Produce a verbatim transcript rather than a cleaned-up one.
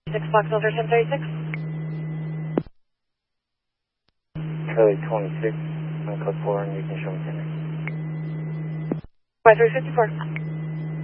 six Fox Silver ten thirty-six. Charlie twenty-six, on code four, and you can show me ten. five three fifty-four.